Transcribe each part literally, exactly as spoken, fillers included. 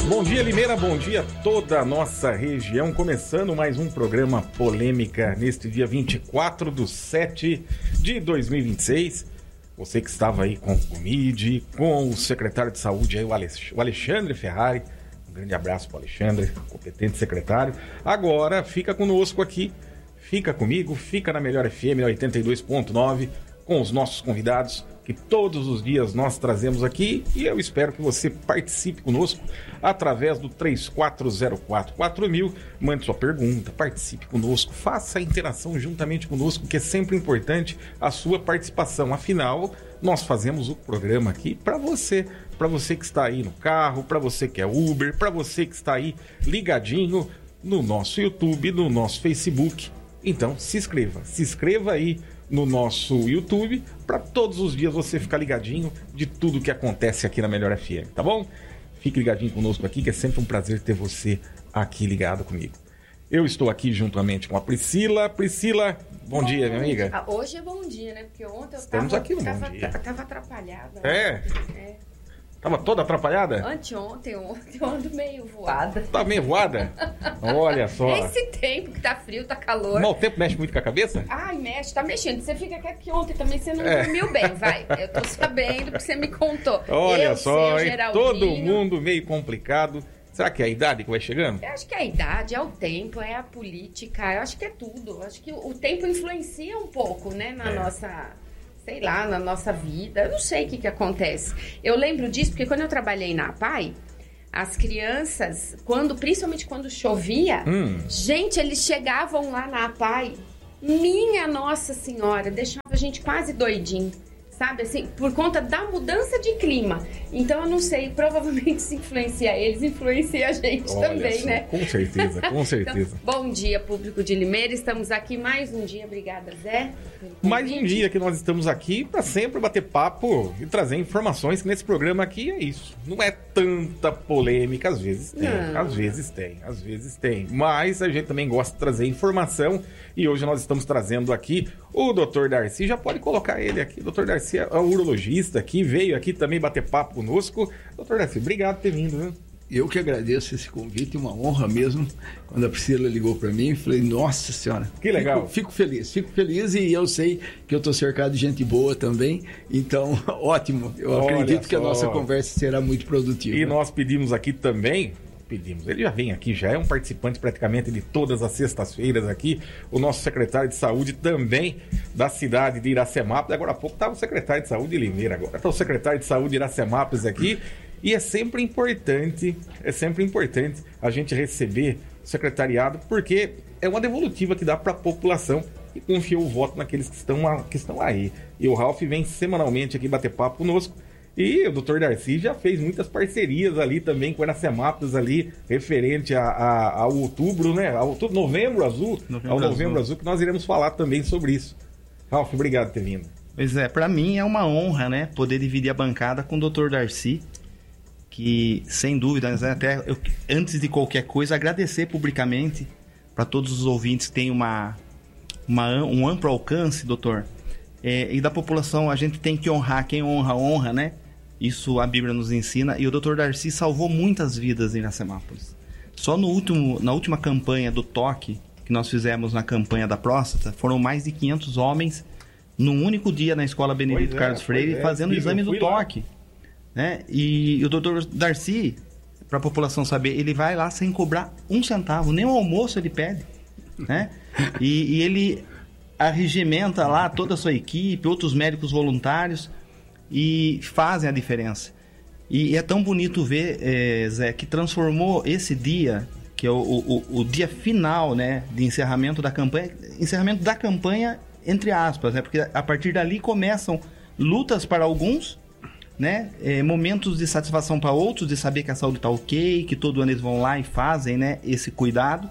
Bom dia, Limeira, bom dia a toda a nossa região. Começando mais um programa Polêmica neste dia vinte e quatro de setembro de dois mil e vinte e seis. Você que estava aí com o M I D, com o secretário de saúde, aí, o Alexandre Ferrari. Um grande abraço para o Alexandre, competente secretário. Agora fica conosco aqui, fica comigo, fica na Melhor F M oitenta e dois ponto nove com os nossos convidados que todos os dias nós trazemos aqui, e eu espero que você participe conosco através do três quatro zero quatro quatro mil, mande sua pergunta, participe conosco, faça a interação juntamente conosco, que é sempre importante a sua participação. Afinal, nós fazemos o programa aqui para você, para você que está aí no carro, para você que é Uber, para você que está aí ligadinho no nosso YouTube, no nosso Facebook. Então, se inscreva, se inscreva aí no nosso YouTube, para todos os dias você ficar ligadinho de tudo que acontece aqui na Melhor F M, tá bom? Fique ligadinho conosco aqui, que é sempre um prazer ter você aqui ligado comigo. Eu estou aqui juntamente com a Priscila. Priscila, bom, bom dia, minha amiga. Ah, hoje é bom dia, né? Porque ontem eu Estamos tava, aqui no tava, bom dia. tava atrapalhada. É? É. Tava toda atrapalhada? Anteontem, ontem eu ando meio voada. Tá meio voada? Olha só. Esse tempo que tá frio, tá calor. Mas o tempo mexe muito com a cabeça? Ai, mexe, tá mexendo. Você fica quieto que ontem também você não É. dormiu bem, vai. Eu tô sabendo porque você me contou. Olha eu, só, seu hein? Geraldinho. Todo mundo meio complicado. Será que é a idade que vai chegando? Eu acho que é a idade, é o tempo, é a política, eu acho que é tudo. Eu acho que o tempo influencia um pouco, né, na É. nossa... sei lá, na nossa vida, eu não sei o que que acontece. Eu lembro disso porque quando eu trabalhei na A P A I, as crianças, quando, principalmente quando chovia, Hum. gente, eles chegavam lá na A P A I, minha Nossa Senhora, deixava a gente quase doidinho, sabe, assim, por conta da mudança de clima. Então eu não sei, provavelmente se influencia eles, influencia a gente Olha também, só, né? Com certeza, com certeza. Então, bom dia, público de Limeira. Estamos aqui mais um dia. Obrigada, Zé. pelo Mais um convite. dia que nós estamos aqui para sempre bater papo e trazer informações, que nesse programa aqui é isso. Não é tanta polêmica, às vezes tem, Não. às vezes tem, às vezes tem. Mas a gente também gosta de trazer informação, e hoje nós estamos trazendo aqui o doutor Darcy. Já pode colocar ele aqui. doutor Darcy é o urologista que veio aqui também bater papo conosco. doutor Darcy, obrigado por ter vindo, viu? Eu que agradeço esse convite, uma honra mesmo. Quando a Priscila ligou para mim, eu falei, nossa senhora. Que legal. Fico, fico feliz, fico feliz, e eu sei que eu estou cercado de gente boa também. Então, ótimo. Eu Olha acredito que a só. nossa conversa será muito produtiva. E nós pedimos aqui também, pedimos, ele já vem aqui, já é um participante praticamente de todas as sextas-feiras aqui, o nosso secretário de saúde também da cidade de Iracemápolis. Agora há pouco estava o secretário de saúde de Limeira, agora está o secretário de saúde de Iracemápolis aqui. E é sempre importante, é sempre importante a gente receber o secretariado, porque é uma devolutiva que dá para a população e confia o voto naqueles que estão, que estão aí. E o Ralf vem semanalmente aqui bater papo conosco. E o doutor Darcy já fez muitas parcerias ali também com a Iracemápolis ali, referente a, a, ao outubro, né? Ao outubro, novembro azul, Novembro ao novembro azul. azul, que nós iremos falar também sobre isso. Ralf, obrigado por ter vindo. Pois é, pra mim é uma honra, né, poder dividir a bancada com o doutor Darcy, que, sem dúvida, né, até eu, antes de qualquer coisa, agradecer publicamente para todos os ouvintes que têm uma, uma, um amplo alcance, doutor, é, e da população. A gente tem que honrar, quem honra, honra, né? Isso a Bíblia nos ensina, e o doutor Darcy salvou muitas vidas em Iracemápolis. Só no último, na última campanha do toque, que nós fizemos na campanha da próstata, foram mais de quinhentos homens num único dia na Escola Benedito Pois é, Carlos Freire, pois é, fazendo o eu exame do fui lá. toque. Né? E o doutor Darcy, para a população saber, ele vai lá sem cobrar um centavo, nem o almoço ele pede. Né? E, e ele arregimenta lá toda a sua equipe, outros médicos voluntários, e fazem a diferença. E, e é tão bonito ver, é, Zé, que transformou esse dia, que é o, o, o dia final, né, de encerramento da campanha, encerramento da campanha entre aspas, né, porque a partir dali começam lutas para alguns, né, é, momentos de satisfação para outros, de saber que a saúde está ok, que todo ano eles vão lá e fazem, né, esse cuidado.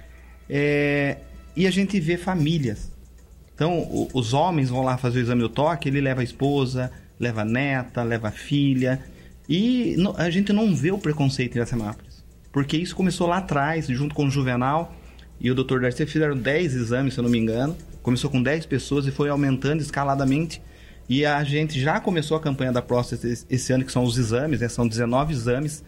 É, e a gente vê famílias. Então, o, os homens vão lá fazer o exame do toque, ele leva a esposa, leva a neta, leva a filha, e no, a gente não vê o preconceito em Iracemápolis, porque isso começou lá atrás, junto com o Juvenal e o doutor Darcy. Fizeram dez exames, se eu não me engano, começou com dez pessoas e foi aumentando escaladamente, e a gente já começou a campanha da próstata esse, esse ano, que são os exames, né? São dezenove exames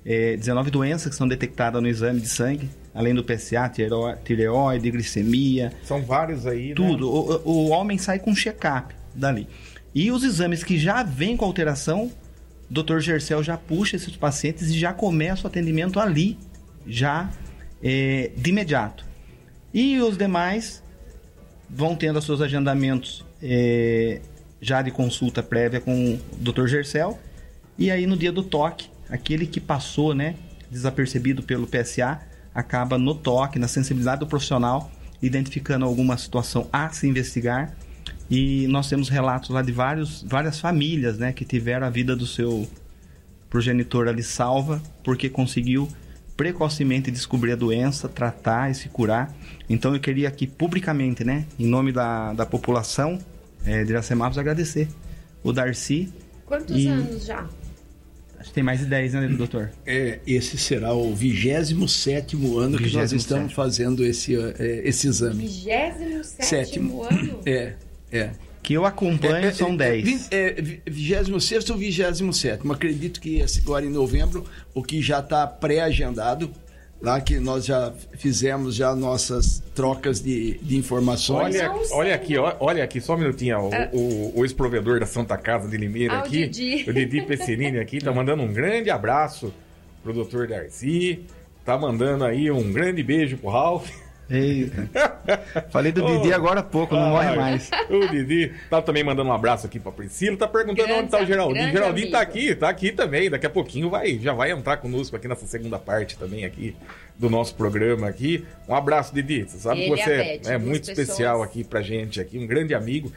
é, dezenove doenças que são detectadas no exame de sangue, além do P S A, tireoide, glicemia. São vários aí, tudo. Né? O, o homem sai com check-up dali. E os exames que já vêm com alteração, o doutor Gercel já puxa esses pacientes e já começa o atendimento ali, já é, de imediato. E os demais vão tendo os seus agendamentos é, já de consulta prévia com o doutor Gercel. E aí no dia do toque, aquele que passou, né, desapercebido pelo P S A, acaba no toque, na sensibilidade do profissional, identificando alguma situação a se investigar. E nós temos relatos lá de vários, várias famílias, né, que tiveram a vida do seu progenitor ali salva, porque conseguiu precocemente descobrir a doença, tratar e se curar. Então eu queria aqui publicamente, né, em nome da, da população é, de Iracemápolis, agradecer o Darcy. Quantos e... anos já? Acho que tem mais de dez, né, doutor? É, esse será o vigésimo sétimo ano que nós estamos fazendo esse, é, esse exame. vigésimo sétimo ano? É, é. Que eu acompanho é, são é, dez. É, vigésimo sexto ou vigésimo sétimo. Acredito que esse agora em novembro, o que já está pré-agendado, lá que nós já fizemos já nossas trocas de, de informações. Olha, olha aqui, ó, olha aqui, só um minutinho, ó, Ah. o, o, o ex-provedor da Santa Casa de Limeira Ah, o aqui, Didi. o Didi Pesserini aqui, tá mandando um grande abraço pro doutor Darcy, tá mandando aí um grande beijo pro Ralf. Eita. Falei do Didi Oh. agora há pouco, não morre Ai, mais. O Didi tá também mandando um abraço aqui pra Priscila, tá perguntando Grande onde tá o Geraldinho. grande Geraldinho tá amigo. aqui, tá aqui também, daqui a pouquinho vai, já vai entrar conosco aqui nessa segunda parte também aqui do nosso programa aqui. Um abraço, Didi, você sabe Ele que e você a Beth, é duas muito pessoas. especial aqui pra gente, aqui, um grande amigo.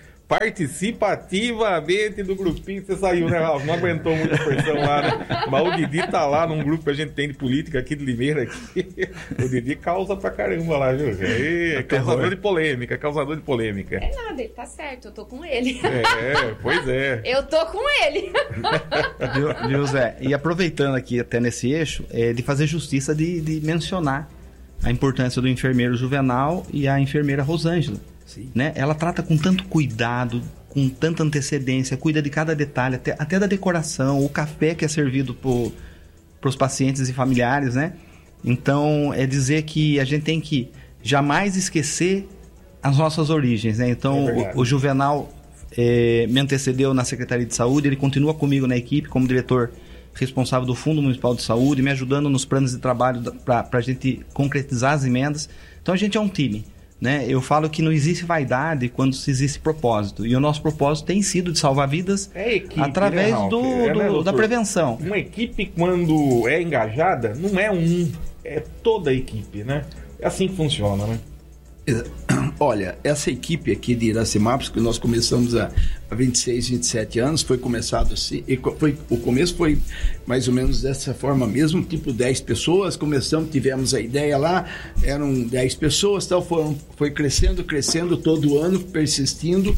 Participativamente do grupinho, você saiu, né, Ralf? Não aguentou muita pressão lá, né? Mas o Didi tá lá num grupo que a gente tem de política aqui de Limeira. Aqui. O Didi causa pra caramba lá, viu? É, é causador de polêmica, causador de polêmica. É nada, ele tá certo, eu tô com ele. É, pois é. Eu tô com ele. Viu, viu, Zé? E aproveitando aqui até nesse eixo, é de fazer justiça de, de mencionar a importância do enfermeiro Juvenal e a enfermeira Rosângela. Sim. Né? Ela trata com tanto cuidado, com tanta antecedência, cuida de cada detalhe, até, até da decoração, o café que é servido para os pacientes e familiares, né? Então, é dizer que a gente tem que jamais esquecer as nossas origens, né? Então, É o, o Juvenal é, me antecedeu na Secretaria de Saúde, ele continua comigo na equipe como diretor responsável do Fundo Municipal de Saúde, me ajudando nos planos de trabalho para a gente concretizar as emendas. Então, a gente é um time. Né? Eu falo que não existe vaidade quando se existe propósito. E o nosso propósito tem sido de salvar vidas É equipe, através né, Ralf? do, É, do- né, da doutor? prevenção. Uma equipe, quando é engajada, não é um, é toda a equipe, né? É assim que funciona, né? Olha, essa equipe aqui de Iracemápolis, que nós começamos há há vinte e seis, vinte e sete anos, foi começado assim, e co- foi, o começo foi mais ou menos dessa forma mesmo, tipo dez pessoas, começamos, tivemos a ideia lá, eram dez pessoas, tal, foram, foi crescendo, crescendo todo ano, persistindo,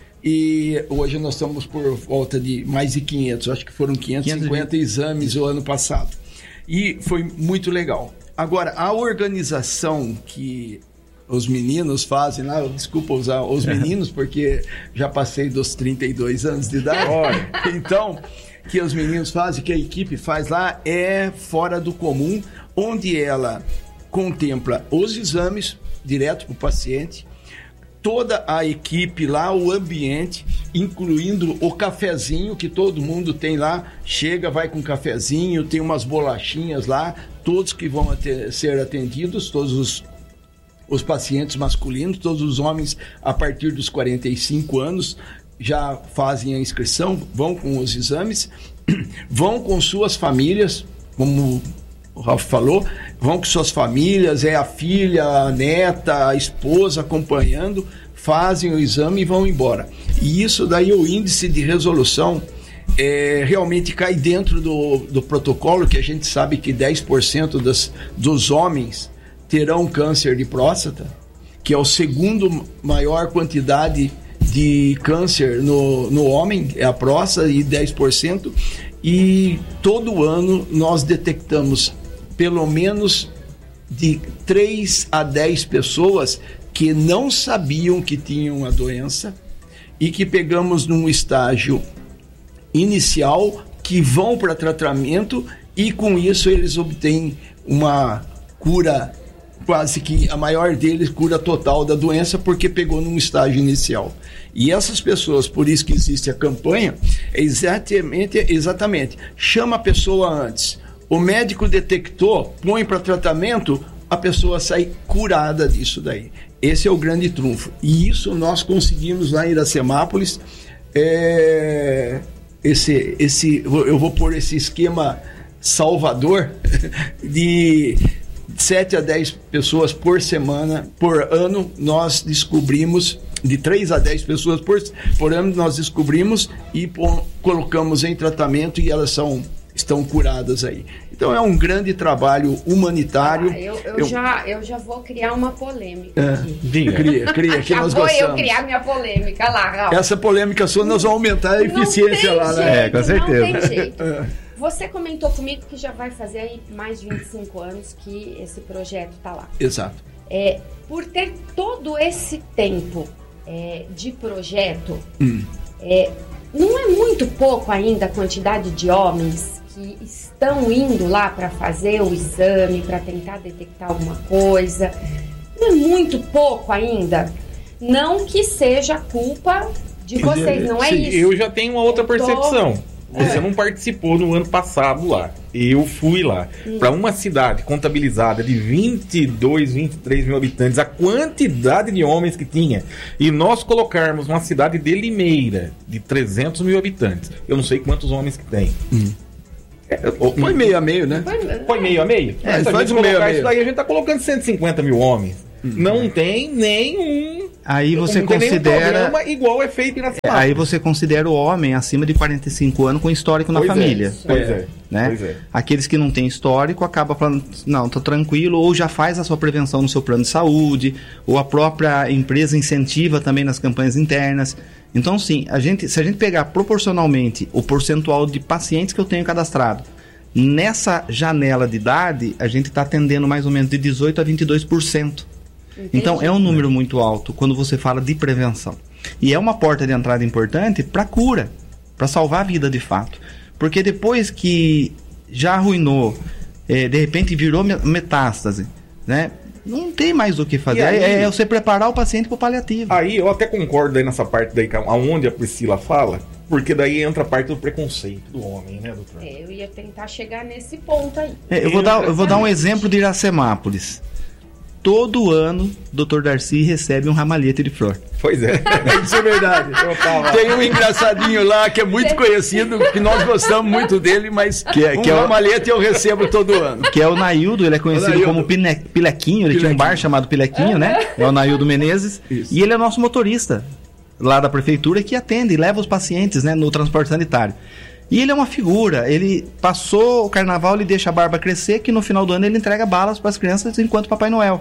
e hoje nós estamos por volta de mais de quinhentos, acho que foram quinhentos e cinquenta exames o ano passado, e foi muito legal. Agora, a organização que os meninos fazem lá, desculpa usar os meninos, porque já passei dos trinta e dois anos de idade. Olha. Então, que os meninos fazem, que a equipe faz lá, é fora do comum, onde ela contempla os exames direto para o paciente, toda a equipe lá, o ambiente, incluindo o cafezinho que todo mundo tem lá, chega, vai com cafezinho, tem umas bolachinhas lá, todos que vão ate- ser atendidos, todos os os pacientes masculinos, todos os homens a partir dos quarenta e cinco anos já fazem a inscrição, vão com os exames, vão com suas famílias, como o Ralf falou, vão com suas famílias, é a filha, a neta, a esposa acompanhando, fazem o exame e vão embora. E isso daí, o índice de resolução é, realmente cai dentro do, do protocolo, que a gente sabe que dez por cento das, dos homens terão câncer de próstata, que é o segundo maior quantidade de câncer no, no homem, é a próstata, e dez por cento, e todo ano nós detectamos pelo menos de três a dez pessoas que não sabiam que tinham a doença e que pegamos num estágio inicial, que vão para tratamento e com isso eles obtêm uma cura, quase que a maior deles, cura total da doença, porque pegou num estágio inicial. E essas pessoas, por isso que existe a campanha, é exatamente, exatamente, chama a pessoa antes. O médico detectou, põe para tratamento, a pessoa sai curada disso daí. Esse é o grande trunfo. E isso nós conseguimos lá em Iracemápolis. É, esse, esse, eu vou pôr esse esquema Salvador de sete a dez pessoas por semana, por ano, nós descobrimos, de três a dez pessoas por, por ano, nós descobrimos e pô, colocamos em tratamento e elas são, estão curadas aí. Então é um grande trabalho humanitário. Ah, eu, eu, eu... Já, eu já vou criar uma polêmica é, aqui. Diga. Cria, cria, que já nós vou gostamos. eu criar minha polêmica lá, Raul. Essa polêmica sua, nós vamos aumentar a eficiência lá, jeito, né? É, com certeza. Não tem jeito. É. Você comentou comigo que já vai fazer aí mais de vinte e cinco anos que esse projeto está lá. Exato. É, por ter todo esse tempo é, de projeto, Hum. é, não é muito pouco ainda a quantidade de homens que estão indo lá para fazer o exame, para tentar detectar alguma coisa? Não é muito pouco ainda? Não que seja culpa de vocês, não é Sim, isso. eu já tenho uma outra Eu tô- percepção. Você É. não participou no ano passado lá. Eu fui lá. Hum. Para uma cidade contabilizada de vinte e dois, vinte e três mil habitantes, a quantidade de homens que tinha, e nós colocarmos uma cidade de Limeira, de trezentos mil habitantes, eu não sei quantos homens que tem. Hum. É, o- Foi meio a meio, né? Foi meio a meio? É, Se a faz gente um meio a colocar meio. isso daí, a gente tá colocando cento e cinquenta mil homens. Não tem nenhum... Aí você não tem nenhum considera. programa igual é feito na É, cidade. aí você considera o homem acima de quarenta e cinco anos com histórico na Pois é, família. Pois é. Né? Pois é. Aqueles que não têm histórico acabam falando, não, tô tranquilo, ou já faz a sua prevenção no seu plano de saúde, ou a própria empresa incentiva também nas campanhas internas. Então, sim, a gente, se a gente pegar proporcionalmente o percentual de pacientes que eu tenho cadastrado, nessa janela de idade, a gente está atendendo mais ou menos de dezoito a vinte e dois por cento. Então, é um número muito alto quando você fala de prevenção. E é uma porta de entrada importante para cura, para salvar a vida de fato. Porque depois que já arruinou, é, de repente virou metástase, né? Não tem mais o que fazer. E aí- é, é você preparar o paciente para o paliativo. Aí eu até concordo aí nessa parte daí, aonde a Priscila fala, porque daí entra a parte do preconceito do homem, né, doutor? É, eu ia tentar chegar nesse ponto aí. É, eu, vou dar, eu vou dar um exemplo de Iracemápolis. Todo ano, doutor Darcy recebe um ramalhete de flor. Pois é. Isso é verdade. Eu tava- Tem um engraçadinho lá que é muito conhecido, que nós gostamos muito dele, mas Que é- um que é o- ramalhete eu recebo todo ano. Que é o Naildo, ele é conhecido Naildo. como Pine- Pilequinho, ele tinha um Pilequinho. bar chamado Pilequinho, né? É o Naildo Menezes. Isso. E ele é nosso motorista lá da prefeitura que atende e leva os pacientes, né, no transporte sanitário. E ele é uma figura, ele passou o carnaval, ele deixa a barba crescer, que no final do ano ele entrega balas para as crianças enquanto Papai Noel.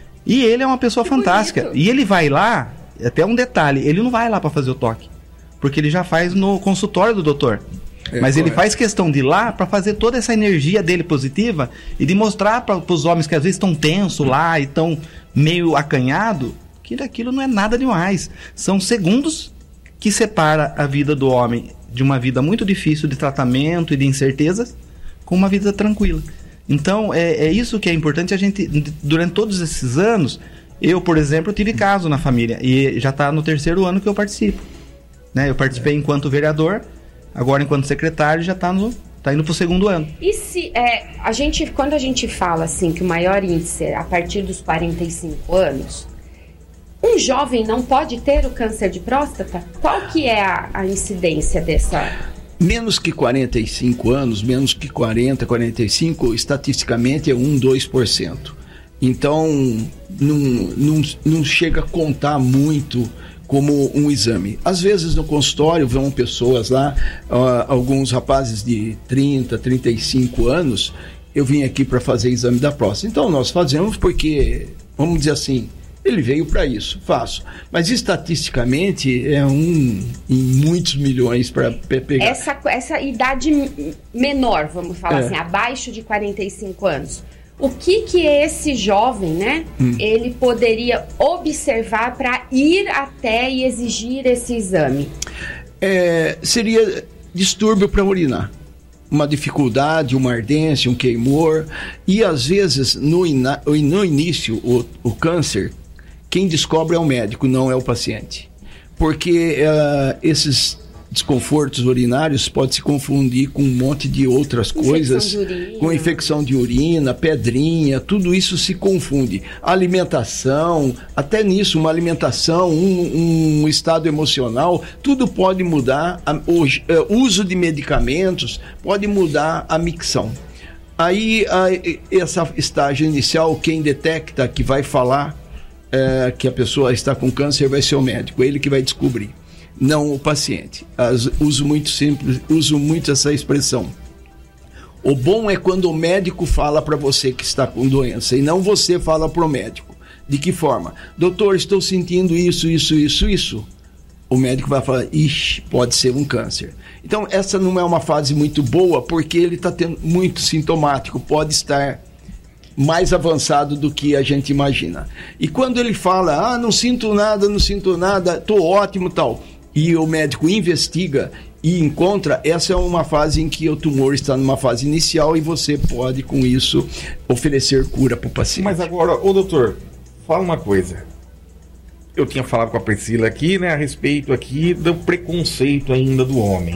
E ele é uma pessoa Que fantástica. bonito. E ele vai lá, até um detalhe, ele não vai lá para fazer o toque, porque ele já faz no consultório do doutor. É, Mas ele correto. faz questão de ir lá para fazer toda essa energia dele positiva e de mostrar para os homens que às vezes estão tensos lá e estão meio acanhado que aquilo não é nada demais. São segundos que separa a vida do homem de uma vida muito difícil de tratamento e de incertezas com uma vida tranquila. Então, é, é isso que é importante a gente, durante todos esses anos, eu, por exemplo, tive caso na família e já está no terceiro ano que eu participo. Né? Eu participei enquanto vereador, agora enquanto secretário já está tá indo para o segundo ano. E se é, a gente, quando a gente fala assim que o maior índice é a partir dos quarenta e cinco anos, um jovem não pode ter o câncer de próstata? Qual que é a, a incidência dessa? Menos que quarenta e cinco anos, menos que quarenta, quarenta e cinco, estatisticamente é um, dois por cento. Então, não, não, não chega a contar muito como um exame. Às vezes no consultório vão pessoas lá, uh, alguns rapazes de trinta, trinta e cinco anos, eu vim aqui para fazer exame da próstata. Então nós fazemos porque, vamos dizer assim, ele veio para isso, faço. Mas estatisticamente é um em muitos milhões para pegar. Essa, essa idade m- menor, vamos falar É. assim, abaixo de quarenta e cinco anos. O que que esse jovem, né, Hum. ele poderia observar para ir até e exigir esse exame? É, seria distúrbio para urinar. uma dificuldade, uma ardência, um queimor. E às vezes, no, ina- no início, o, o câncer, quem descobre é o médico, não é o paciente. Porque uh, esses desconfortos urinários podem se confundir com um monte de outras Infecção coisas, de urina. com infecção de urina, pedrinha, tudo isso se confunde. Alimentação, até nisso, uma alimentação, um, um estado emocional, tudo pode mudar. A, o uh, uso de medicamentos pode mudar a micção. Aí, a, essa estágio inicial, quem detecta que vai falar uh, que a pessoa está com câncer vai ser o médico, ele que vai descobrir. Não o paciente. As, uso muito simples, uso muito essa expressão. O bom é quando o médico fala para você que está com doença e não você fala para o médico. De que forma? Doutor, estou sentindo isso, isso, isso, isso. O médico vai falar, ixi, pode ser um câncer. Então, essa não é uma fase muito boa porque ele está tendo muito sintomático, pode estar mais avançado do que a gente imagina. E quando ele fala, ah, não sinto nada, não sinto nada, estou ótimo e tal, e o médico investiga e encontra, essa é uma fase em que o tumor está numa fase inicial e você pode, com isso, oferecer cura para o paciente. Mas agora, ô doutor, fala uma coisa. Eu tinha falado com a Priscila aqui, né, a respeito aqui do preconceito ainda do homem.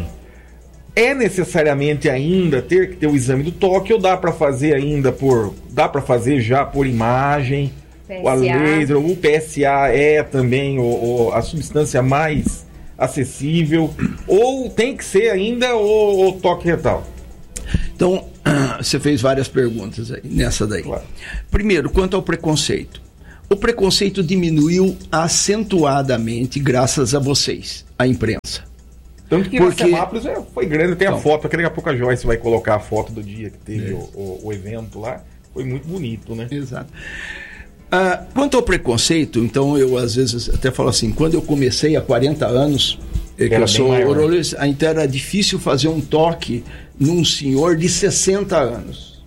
É necessariamente ainda ter que ter o exame do toque ou dá para fazer ainda por... Dá para fazer já por imagem? P S A. O a laser, o P S A é também o, o, a substância mais acessível? Ou tem que ser ainda o, o toque retal? Então, você fez várias perguntas aí, nessa daí. Claro. Primeiro, quanto ao preconceito. O preconceito diminuiu acentuadamente graças a vocês, a imprensa. Tanto que Porque... na Semápolis foi grande, tem a Então, foto, daqui a pouco a Joyce vai colocar a foto do dia que teve É. o, o, o evento lá, foi muito bonito, né? Exato. Ah, quanto ao preconceito, então eu às vezes até falo assim, quando eu comecei há quarenta anos, é que Era eu sou bem maior. urologista, então era difícil fazer um toque num senhor de sessenta anos.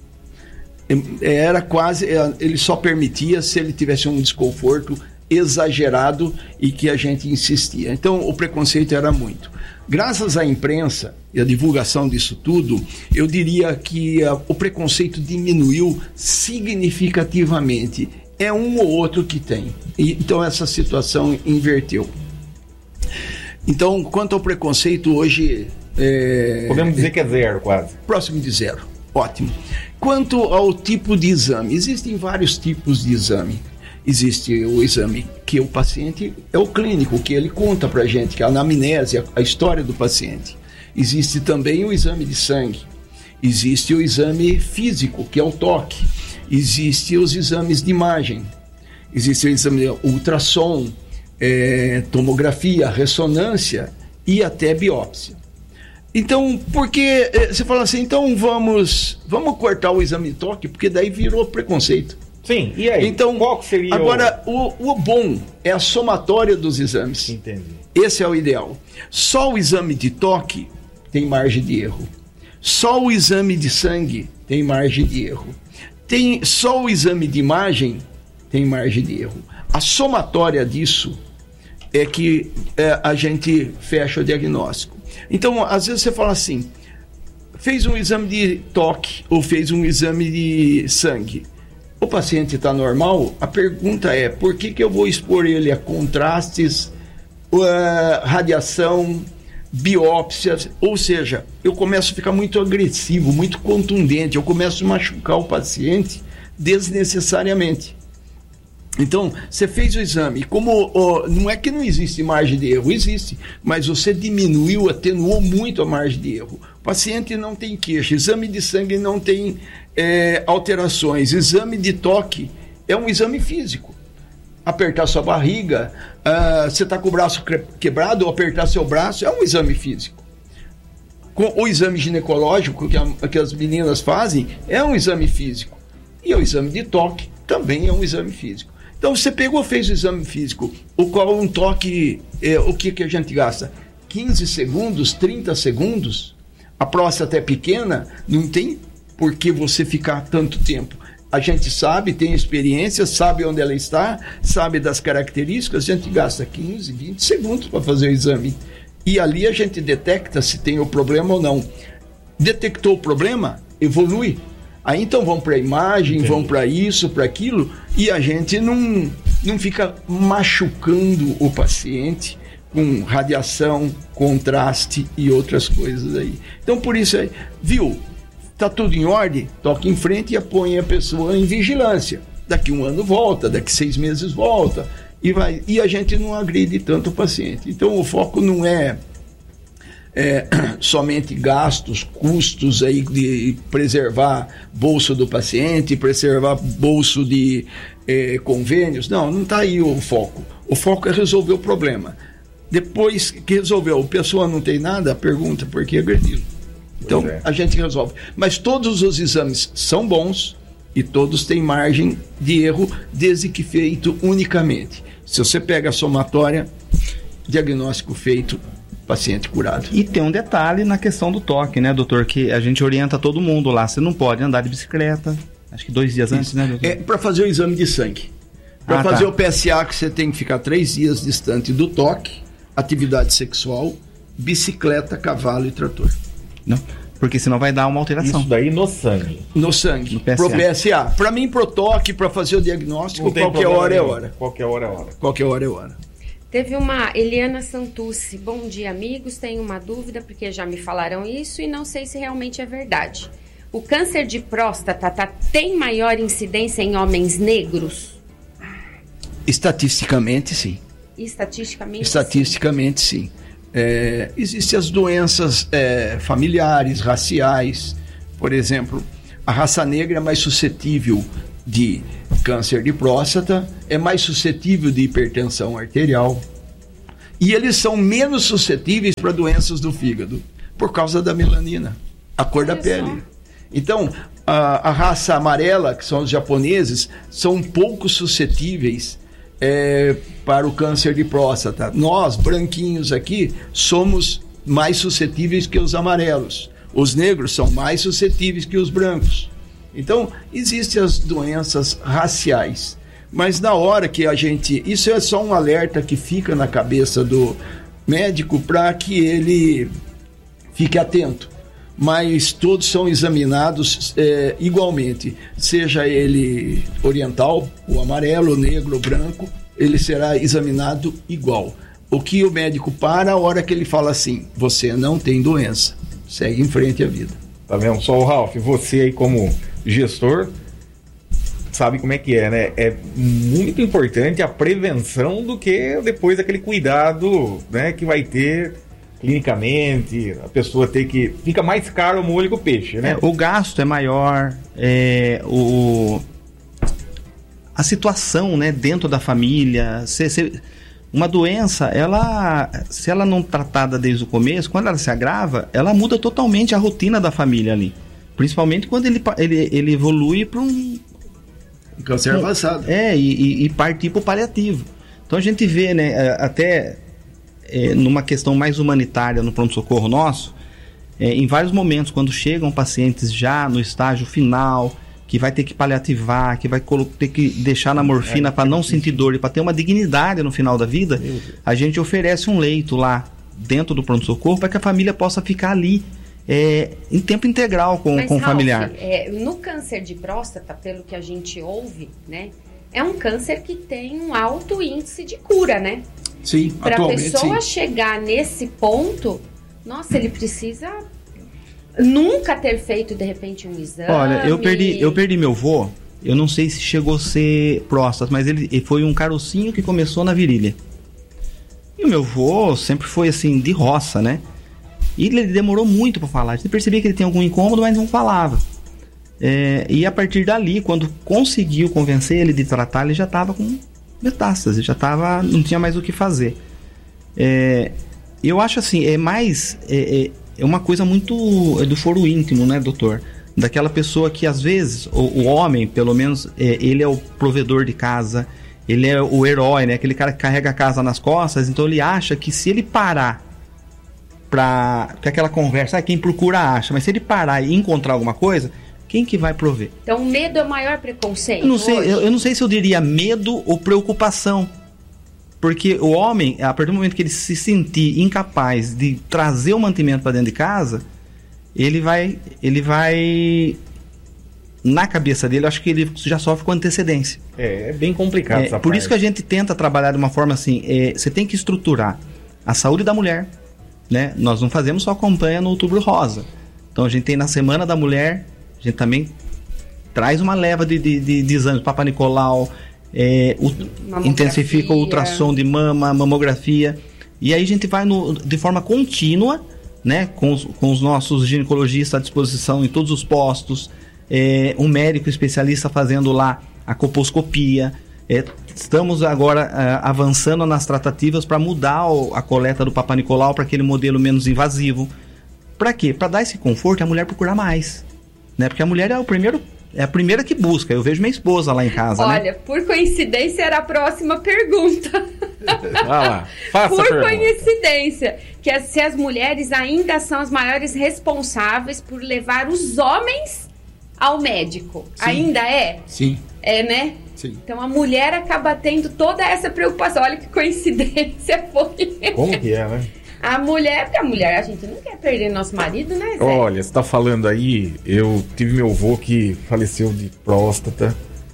Era quase, ele só permitia se ele tivesse um desconforto exagerado e que a gente insistia. Então o preconceito era muito. Graças à imprensa e à divulgação disso tudo, eu diria que uh, o preconceito diminuiu significativamente. É um ou outro que tem. E, então essa situação inverteu. Então, quanto ao preconceito, hoje... É, Podemos dizer que é zero, quase. próximo de zero. Ótimo. Quanto ao tipo de exame, existem vários tipos de exame. Existe o exame que o paciente é o clínico, que ele conta pra gente, que é a anamnese, a, a história do paciente. Existe também o exame de sangue. Existe o exame físico, que é o toque. Existem os exames de imagem. Existe o exame de ultrassom, é, tomografia, ressonância e até biópsia. Então, porque você fala assim, então vamos, vamos cortar o exame de toque, porque daí virou preconceito. Sim, e aí? Então, qual que seria agora, o... O, o bom é a somatória dos exames. Entendi. Esse é o ideal. Só o exame de toque tem margem de erro. Só o exame de sangue tem margem de erro. Tem, só o exame de imagem tem margem de erro. A somatória disso é que é, a gente fecha o diagnóstico. Então, às vezes você fala assim, fez um exame de toque ou fez um exame de sangue. O paciente está normal? A pergunta é, por que, que eu vou expor ele a contrastes, uh, radiação, biópsias? Ou seja, eu começo a ficar muito agressivo, muito contundente, eu começo a machucar o paciente desnecessariamente. Então, você fez o exame, como oh, não é que não existe margem de erro, existe, mas você diminuiu, atenuou muito a margem de erro. O paciente não tem queixa, exame de sangue não tem é, alterações, exame de toque é um exame físico. Apertar sua barriga, uh, você está com o braço quebrado, ou apertar seu braço, é um exame físico. Com o exame ginecológico que, a, que as meninas fazem, é um exame físico. E o exame de toque também é um exame físico. Então, você pegou, fez o exame físico, o qual um toque, é, o que, que a gente gasta? quinze segundos, trinta segundos? A próstata é pequena, não tem por que você ficar tanto tempo. A gente sabe, tem experiência, sabe onde ela está, sabe das características, a gente gasta quinze, vinte segundos para fazer o exame. E ali a gente detecta se tem o problema ou não. detectou o problema, evolui. Aí então vão para a imagem, Entendi. vão para isso, para aquilo, e a gente não, não fica machucando o paciente com radiação, contraste e outras coisas aí. Então por isso aí, viu, tá tudo em ordem, toca em frente e põe a pessoa em vigilância. Daqui um ano volta, daqui seis meses volta, e, vai, e a gente não agride tanto o paciente. Então o foco não é É, somente gastos, custos aí de preservar bolso do paciente, preservar bolso de é, convênios. Não, não está aí o foco. O foco é resolver o problema. Depois que resolveu, a pessoa não tem nada, pergunta por que agredi-lo. Então, é. a gente resolve. Mas todos os exames são bons e todos têm margem de erro, desde que feito unicamente. Se você pega a somatória, diagnóstico feito, paciente curado. E tem um detalhe na questão do toque, né, doutor? Que a gente orienta todo mundo lá. Você não pode andar de bicicleta, acho que dois dias Isso. antes, né, doutor? É para fazer o exame de sangue. Para ah, fazer tá. o P S A, que você tem que ficar três dias distante do toque, atividade sexual, bicicleta, cavalo e trator. Não, porque senão vai dar uma alteração. Isso daí no sangue. No sangue. No P S A. Pro P S A. Para mim, pro toque, para fazer o diagnóstico, qualquer hora é hora. Qualquer hora é hora. Qualquer hora é hora. Teve uma Eliana Santucci. Bom dia, amigos. Tenho uma dúvida, porque já me falaram isso e não sei se realmente é verdade. O câncer de próstata tá, tem maior incidência em homens negros? Estatisticamente, sim. Estatisticamente, Estatisticamente, sim. sim. É, existem as doenças é, familiares, raciais. Por exemplo, a raça negra é mais suscetível de câncer de próstata, é mais suscetível de hipertensão arterial, e eles são menos suscetíveis para doenças do fígado por causa da melanina, a cor da pele. Então, a, a raça amarela, que são os japoneses, são pouco suscetíveis é, para o câncer de próstata. Nós, branquinhos aqui, somos mais suscetíveis que os amarelos. Os negros são mais suscetíveis que os brancos. Então, existem as doenças raciais, mas na hora que a gente... Isso é só um alerta que fica na cabeça do médico para que ele fique atento. Mas todos são examinados é, igualmente, seja ele oriental, o amarelo, o negro, o branco, ele será examinado igual. O que o médico para a hora que ele fala assim, você não tem doença, segue em frente a vida. Tá vendo só, o Ralf, você aí como gestor sabe como é que é, né? É muito importante a prevenção do que depois aquele cuidado, né, que vai ter clinicamente, a pessoa ter que... Fica mais caro o molho que o peixe, né? É, o gasto é maior, é, o... a situação, né, dentro da família, se, se... uma doença, ela, se ela não tratada desde o começo, quando ela se agrava, ela muda totalmente a rotina da família ali. Principalmente quando ele, ele, ele evolui para um... câncer avançado. É, e, e partir para o paliativo. Então a gente vê, né, até é, numa questão mais humanitária no pronto-socorro nosso, é, em vários momentos, quando chegam pacientes já no estágio final, que vai ter que paliativar, que vai ter que deixar na morfina é, para não sentir dor e para ter uma dignidade no final da vida, a gente oferece um leito lá dentro do pronto-socorro para que a família possa ficar ali é, em tempo integral com, Mas, com o Ralf, familiar. É, no câncer de próstata, pelo que a gente ouve, né, é um câncer que tem um alto índice de cura, né? Sim, Para a pessoa sim. chegar nesse ponto, nossa, ele precisa nunca ter feito, de repente, um exame. Olha, eu perdi, eu perdi meu vô, eu não sei se chegou a ser próstata, mas ele, ele foi um carocinho que começou na virilha. E o meu vô sempre foi assim, de roça, né? E ele demorou muito para falar. A gente percebia que ele tinha algum incômodo, mas não falava. É, e a partir dali, quando conseguiu convencer ele de tratar, ele já estava com metástase, já tava, não tinha mais o que fazer. É, eu acho assim, é mais... É, é uma coisa muito é do foro íntimo, né, doutor? Daquela pessoa que às vezes, o, o homem, pelo menos, é, ele é o provedor de casa, ele é o herói, né? Aquele cara que carrega a casa nas costas, então ele acha que se ele parar pra... que aquela conversa, ah, quem procura acha, mas se ele parar e encontrar alguma coisa, quem que vai prover? Então o medo é o maior preconceito? Eu não sei, eu, eu não sei se eu diria medo ou preocupação. Porque o homem, a partir do momento que ele se sentir incapaz de trazer o mantimento para dentro de casa, ele vai, ele vai, na cabeça dele, eu acho que ele já sofre com antecedência. É, é bem complicado É, essa por parte. isso que a gente tenta trabalhar de uma forma assim, é, você tem que estruturar a saúde da mulher, né? Nós não fazemos só campanha no Outubro Rosa. Então a gente tem na Semana da Mulher, a gente também traz uma leva de, de, de, de exames, Papa Nicolau, é, o, intensifica o ultrassom de mama, mamografia, e aí a gente vai no, de forma contínua, né, com os, com os nossos ginecologistas à disposição em todos os postos, é, um médico especialista fazendo lá a colposcopia. É, estamos agora é, avançando nas tratativas para mudar o, a coleta do Papa Nicolau para aquele modelo menos invasivo. Para quê? Para dar esse conforto e a mulher procurar mais, né? Porque a mulher é o primeiro, é a primeira que busca. Eu vejo minha esposa lá em casa. Olha, né? Por coincidência era a próxima pergunta. Vai lá, faça Por a pergunta. coincidência, que as, se as mulheres ainda são as maiores responsáveis por levar os homens ao médico. Sim. Ainda é? Sim, É, né? sim. Então a mulher acaba tendo toda essa preocupação. Olha que coincidência foi. Como que é, né? A mulher, porque a mulher, a gente não quer perder nosso marido, né, Zé? Olha, você tá falando aí, eu tive meu avô que faleceu de próstata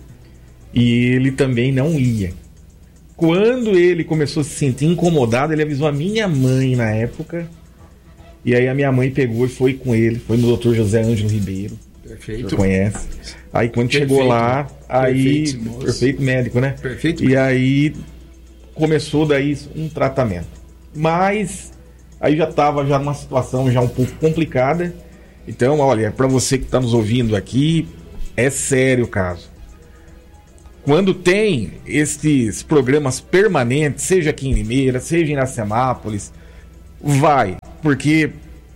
e ele também não ia. Quando ele começou a se sentir incomodado, ele avisou a minha mãe na época, e aí a minha mãe pegou e foi com ele, foi no doutor José Ângelo Ribeiro, você Perfeito. conhece. Aí quando Perfeito. chegou lá, aí, Perfeito, moço. perfeito médico, né? Perfeito. E aí começou daí um tratamento. Mas aí já estava já numa situação já um pouco complicada. Então, olha, para você que está nos ouvindo aqui, é sério o caso. Quando tem esses programas permanentes, seja aqui em Limeira, seja em Iracemápolis, vai, porque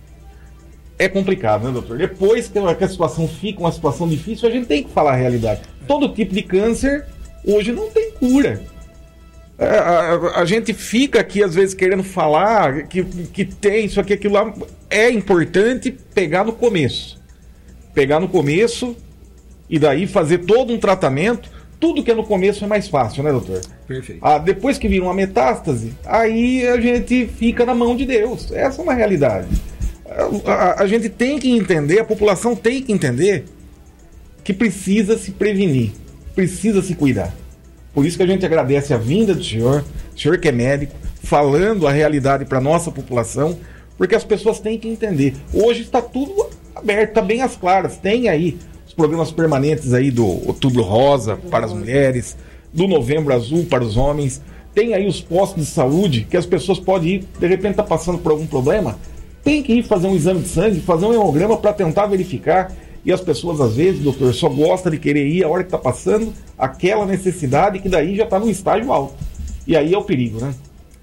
é complicado, né, doutor? Depois que a situação fica uma situação difícil, a gente tem que falar a realidade. Todo tipo de câncer hoje não tem cura. A, a, a gente fica aqui, às vezes, querendo falar que, que tem isso aqui, aquilo lá. É importante pegar no começo. Pegar no começo e daí fazer todo um tratamento. Tudo que é no começo é mais fácil, né, doutor? Perfeito. Ah, depois que vira uma metástase, aí a gente fica na mão de Deus. Essa é uma realidade. A, a, a gente tem que entender, a população tem que entender que precisa se prevenir, precisa se cuidar. Por isso que a gente agradece a vinda do senhor, o senhor que é médico, falando a realidade para a nossa população, porque as pessoas têm que entender. Hoje está tudo aberto, está bem às claras. Tem aí os programas permanentes aí do Outubro Rosa para as mulheres, do Novembro Azul para os homens. Tem aí os postos de saúde que as pessoas podem ir, de repente está passando por algum problema, tem que ir fazer um exame de sangue, fazer um hemograma para tentar verificar. E as pessoas, às vezes, doutor, só gostam de querer ir a hora que está passando aquela necessidade que daí já está no estágio alto. E aí é o perigo, né?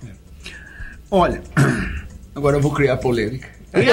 Olha, agora eu vou criar polêmica.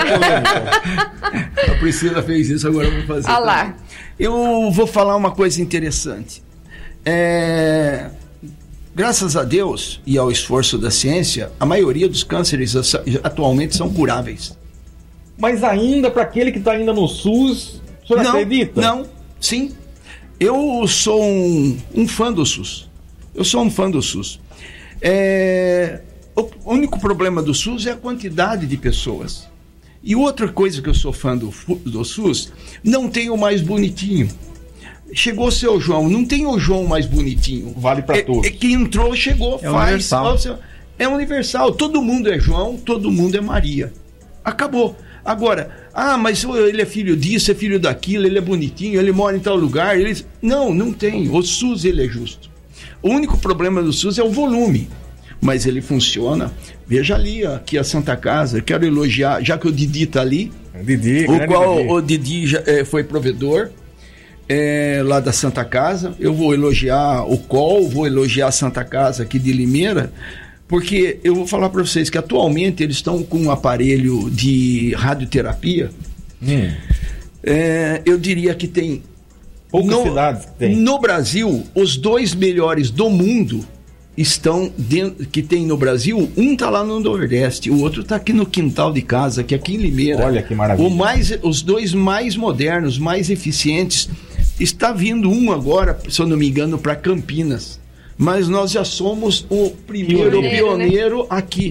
A Priscila fez isso, agora eu vou fazer. Ah lá. Também. Eu vou falar uma coisa interessante. É... Graças a Deus e ao esforço da ciência, a maioria dos cânceres atualmente são curáveis. Mas ainda para aquele que está ainda no SUS, o senhor não, acredita? Não, sim. Eu sou um, um fã do SUS. Eu sou um fã do SUS. É, o único problema do SUS é a quantidade de pessoas. E outra coisa que eu sou fã do, do SUS, não tem o mais bonitinho. Chegou o seu João, não tem o João mais bonitinho. Vale para é, todos. É que entrou, chegou, é faz. Universal. É universal. Todo mundo é João, todo mundo é Maria. Acabou. Agora, ah, mas ele é filho disso, é filho daquilo, ele é bonitinho, ele mora em tal lugar. Ele... Não, não tem. O SUS, ele é justo. O único problema do SUS é o volume. Mas ele funciona. Veja ali, aqui a Santa Casa, quero elogiar, já que o Didi está ali, Didi, o qual Didi. o Didi já, é, foi provedor é, lá da Santa Casa. Eu vou elogiar o C O L, vou elogiar a Santa Casa aqui de Limeira, porque eu vou falar para vocês que atualmente eles estão com um aparelho de radioterapia. Hum. É, eu diria que tem Poucas no, cidades que tem. no Brasil, os dois melhores do mundo estão dentro, que tem no Brasil. Um está lá no Nordeste, o outro está aqui no quintal de casa, que é aqui em Limeira. Olha que maravilha. O mais, os dois mais modernos, mais eficientes. Está vindo um agora, se eu não me engano, para Campinas. Mas nós já somos o primeiro Pioneiro, pioneiro né? aqui.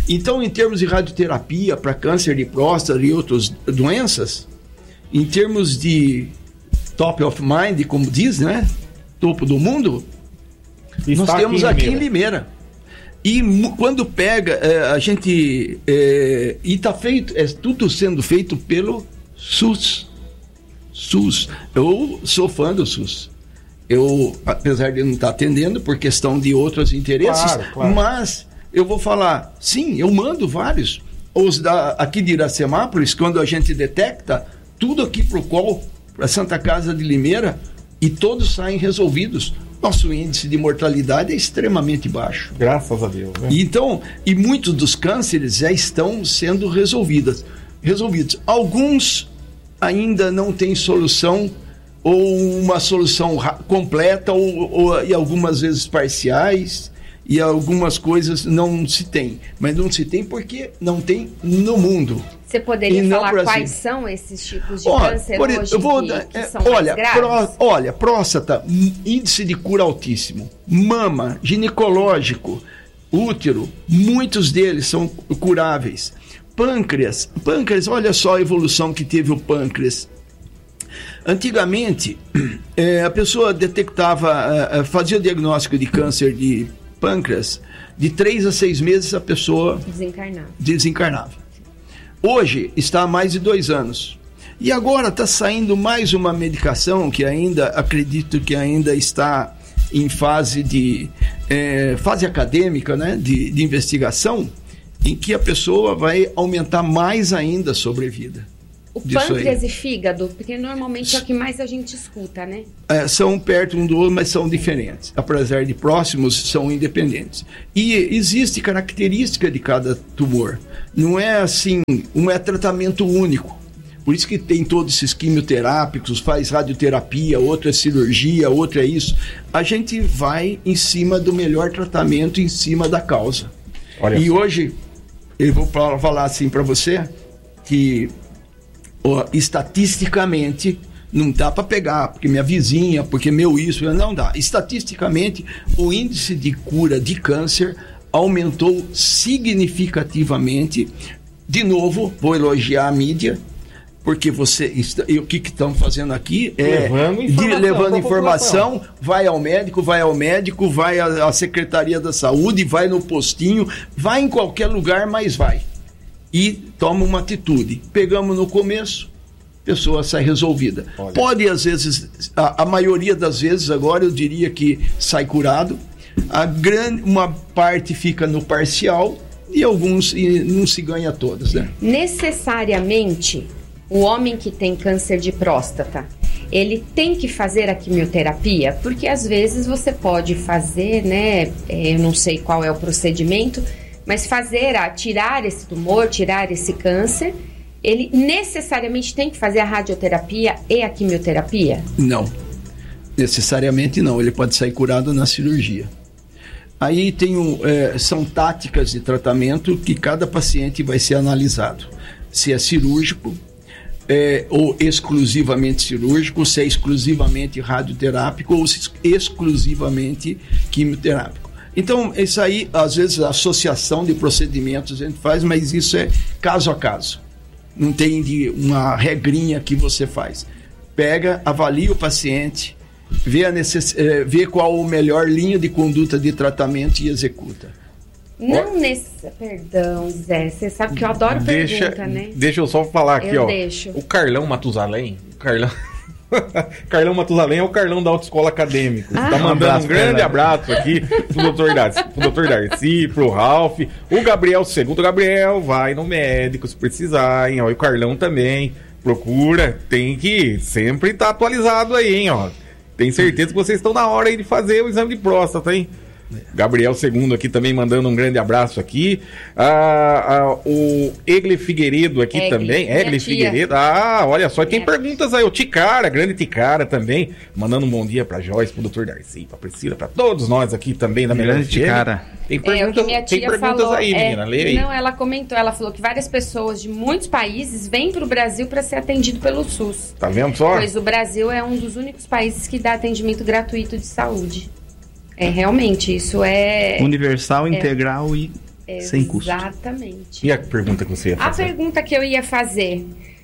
Então, em termos de radioterapia para câncer de próstata e outras doenças, em termos de top of mind, como diz, né? Topo do mundo, Está nós temos aqui aqui em em Limeira. E mu- quando pega, é, a gente... É, e está feito, é tudo sendo feito pelo SUS. SUS. Eu sou fã do SUS. Eu, apesar de não estar atendendo por questão de outros interesses, Claro, claro. mas eu vou falar, sim, eu mando vários. Os da, aqui de Iracemápolis, quando a gente detecta, tudo aqui para o C O L, para Santa Casa de Limeira, e todos saem resolvidos. Nosso índice de mortalidade é extremamente baixo. Graças a Deus, né? E então, e muitos dos cânceres já estão sendo resolvidos. resolvidos. Alguns ainda não têm solução, ou uma solução ra- completa, ou, ou e algumas vezes parciais, e algumas coisas não se tem. Mas não se tem porque não tem no mundo. Você poderia E não falar Brasil. quais são esses tipos de Olha, câncer por- hoje eu vou que, dar- que é, são olha, mais graves? pró- olha, próstata, hum, índice de cura altíssimo, mama, ginecológico, útero, muitos deles são curáveis. Pâncreas, pâncreas, olha só a evolução que teve o pâncreas. Antigamente, eh, a pessoa detectava, eh, fazia o diagnóstico de câncer de pâncreas, de três a seis meses a pessoa Desencarnado. desencarnava. Hoje está há mais de dois anos. E agora está saindo mais uma medicação que ainda, acredito que ainda está em fase de eh, fase acadêmica, né, de, de investigação, em que a pessoa vai aumentar mais ainda a sobrevida. O Disso aí. pâncreas e fígado, porque normalmente é o que mais a gente escuta, né? É, são perto um do outro, mas são diferentes. Apesar de próximos, são independentes. E existe característica de cada tumor. Não é assim, um é tratamento único. Por isso que tem todos esses quimioterápicos, faz radioterapia, outro é cirurgia, outro é isso. A gente vai em cima do melhor tratamento, em cima da causa. Olha E só. hoje, eu vou pra- falar assim para você, que ó, estatisticamente não dá para pegar, porque minha vizinha, porque meu isso, não dá. Estatisticamente, o índice de cura de câncer aumentou significativamente. De novo, vou elogiar a mídia, porque você está, e o que estão fazendo aqui é Levando de- informação levando pra informação, vai ao médico, vai ao médico, vai à, à Secretaria da Saúde, vai no postinho, vai em qualquer lugar, mas vai. E toma uma atitude. Pegamos no começo, a pessoa sai resolvida. Olha. Pode, às vezes, a, a maioria das vezes, agora eu diria que sai curado. A grande, uma parte fica no parcial e alguns e não se ganha todas, né? Necessariamente, o homem que tem câncer de próstata, ele tem que fazer a quimioterapia? Porque às vezes você pode fazer, né? é, Eu não sei qual é o procedimento, mas fazer a tirar esse tumor, tirar esse câncer, ele necessariamente tem que fazer a radioterapia e a quimioterapia? Não, necessariamente não. Ele pode sair curado na cirurgia. Aí tem um, é, são táticas de tratamento que cada paciente vai ser analisado. Se é cirúrgico, é, ou exclusivamente cirúrgico, se é exclusivamente radioterápico ou se exclusivamente quimioterápico. Então, isso aí, às vezes, a associação de procedimentos a gente faz, mas isso é caso a caso. Não tem de uma regrinha que você faz. Pega, avalia o paciente, vê, a necess... eh, vê qual a melhor linha de conduta de tratamento e executa. Não nesse... Perdão, Zé, você sabe que eu adoro Deixa, pergunta, né? deixa eu só falar aqui, Eu ó. deixo. O Carlão Matusalém, o Carlão... Carlão Matusalém é o Carlão da Autoescola Acadêmica. Ah. Tá Um mandando abraço, um grande Carlão. abraço aqui pro doutor Darcy, pro doutor Darcy, pro Ralph, o Gabriel, segundo o Gabriel, vai no médico se precisar, hein, ó. E o Carlão também, procura, tem que sempre estar atualizado aí, hein, ó. Tenho certeza que vocês estão na hora aí de fazer o exame de próstata, hein. Gabriel segundo aqui também mandando um grande abraço aqui. Ah, ah, o Egle Figueiredo aqui Egle, também. minha Egle tia. Figueiredo. Ah, olha só, tem Minha perguntas aí. O Ticara, grande Ticara também, mandando um bom dia pra Joyce, pro doutor Darcy, pra Priscila, pra todos nós aqui também da Melhor Grande F M. Ticara. Tem É, o perguntas, que minha tem tia perguntas falou, aí, é, menina. Lê aí. Não, ela comentou, ela falou que várias pessoas de muitos países vêm para o Brasil para ser atendido pelo SUS. Tá vendo só? Pois o Brasil é um dos únicos países que dá atendimento gratuito de saúde. É, realmente, isso é... Universal, integral e sem custo. Exatamente. E a pergunta que você ia fazer? A pergunta que eu ia fazer...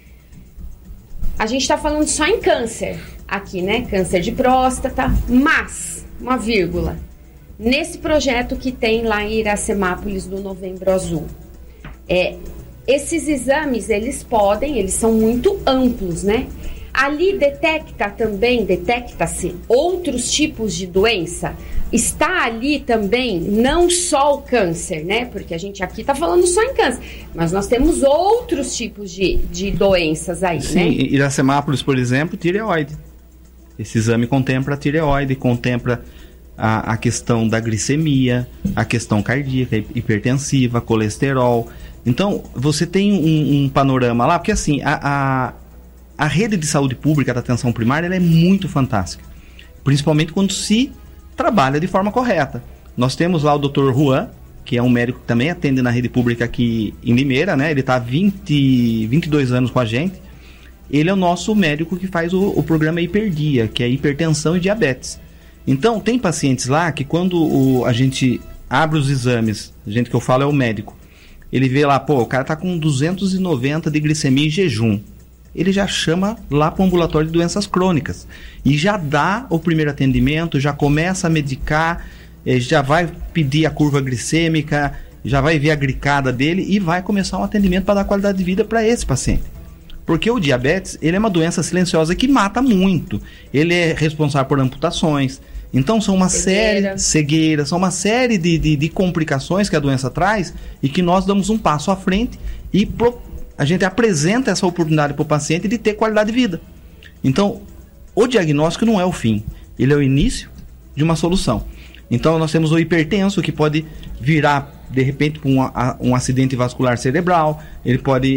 A gente está falando só em câncer aqui, né? Câncer de próstata, mas, uma vírgula, nesse projeto que tem lá em Iracemápolis do Novembro Azul, é, esses exames, eles podem, eles são muito amplos, né? Ali detecta também, detecta-se outros tipos de doença? Está ali também não só o câncer, né? Porque a gente aqui está falando só em câncer, mas nós temos outros tipos de, de doenças aí, Sim, né? Sim, Iracemápolis, por exemplo, tireoide. Esse exame contempla a tireoide, contempla a, a questão da glicemia, a questão cardíaca, hipertensiva, colesterol. Então, você tem um, um panorama lá, porque assim, a, a, a rede de saúde pública da atenção primária ela é muito fantástica. Principalmente quando se trabalha de forma correta. Nós temos lá o doutor Juan, que é um médico que também atende na rede pública aqui em Limeira, né? Ele está há vinte, vinte e dois anos com a gente. Ele é o nosso médico que faz o, o programa Hiperdia, que é hipertensão e diabetes. Então, tem pacientes lá que quando o, a gente abre os exames, a gente que eu falo é o médico, ele vê lá, pô, o cara tá com duzentos e noventa de glicemia em jejum. Ele já chama lá para o ambulatório de doenças crônicas. E já dá o primeiro atendimento, já começa a medicar, já vai pedir a curva glicêmica, já vai ver a glicada dele e vai começar um atendimento para dar qualidade de vida para esse paciente. Porque o diabetes, ele é uma doença silenciosa que mata muito. Ele é responsável por amputações. Então, são uma Cegueira. série... Cegueira. São uma série de, de, de complicações que a doença traz e que nós damos um passo à frente e pro, a gente apresenta essa oportunidade para o paciente de ter qualidade de vida. Então, o diagnóstico não é o fim. Ele é o início de uma solução. Então, nós temos o hipertenso, que pode virar, de repente, para um, um acidente vascular cerebral. Ele pode